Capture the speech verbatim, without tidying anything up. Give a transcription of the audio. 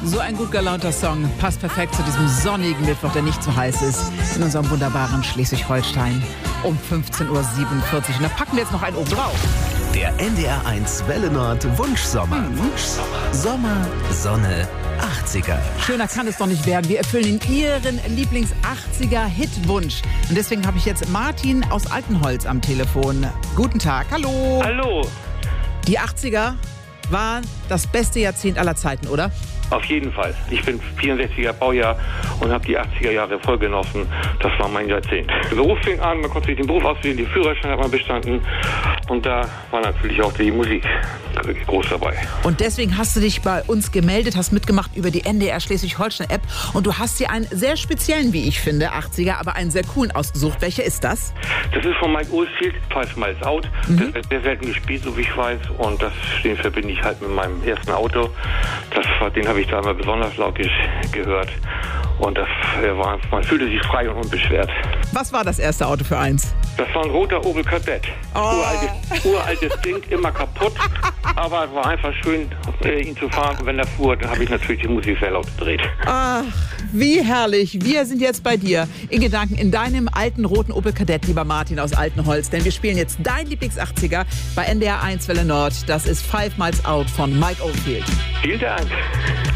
So ein gut gelaunter Song passt perfekt zu diesem sonnigen Mittwoch, der nicht zu heiß ist, in unserem wunderbaren Schleswig-Holstein um fünfzehn Uhr siebenundvierzig. Und da packen wir jetzt noch einen oben drauf. Der N D R eins Welle Nord Wunschsommer. Mhm. Wunschsommer. Sommer, Sonne, achtziger. Schöner kann es doch nicht werden. Wir erfüllen Ihren Lieblings-achtziger-Hitwunsch. Und deswegen habe ich jetzt Martin aus Altenholz am Telefon. Guten Tag, hallo. Hallo. Die achtziger waren das beste Jahrzehnt aller Zeiten, oder? Auf jeden Fall. Ich bin vierundsechziger Baujahr und habe die achtziger Jahre voll genossen. Das war mein Jahrzehnt. Der Beruf fing an, man konnte sich den Beruf auswählen, den Führerschein hat man bestanden. Und da war natürlich auch die Musik groß dabei. Und deswegen hast du dich bei uns gemeldet, hast mitgemacht über die N D R Schleswig-Holstein-App. Und du hast dir einen sehr speziellen, wie ich finde, achtziger, aber einen sehr coolen ausgesucht. Welcher ist das? Das ist von Mike Oldfield, Five Miles Out. Mhm. Das wird sehr selten gespielt, so wie ich weiß. Und das, den verbinde ich halt mit meinem ersten Auto. Das war, den habe ich da immer besonders laut gehört. Und das war, man fühlte sich frei und unbeschwert. Was war das erste Auto für eins? Das war ein roter Opel Kadett. Oh. Uraltes, uraltes Ding, immer kaputt. Aber es war einfach schön, ihn zu fahren. Wenn er fuhr, dann habe ich natürlich die Musik sehr laut gedreht. Ach, wie herrlich. Wir sind jetzt bei dir. In Gedanken in deinem alten roten Opel Kadett, lieber Martin aus Altenholz. Denn wir spielen jetzt dein Lieblings-achtziger bei N D R eins Welle Nord. Das ist Five Miles Out von Mike Oldfield. Vielen Dank.